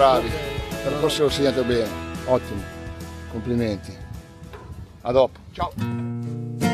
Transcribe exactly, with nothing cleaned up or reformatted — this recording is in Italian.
bravi. Per la prossima lo segnate bene. Ottimo. Complimenti. A dopo. Ciao.